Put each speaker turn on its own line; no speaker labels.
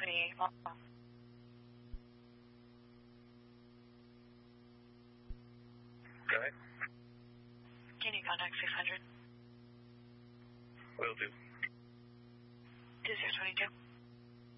38 Mall.
Go ahead.
Can you contact 600?
Will do.
2022.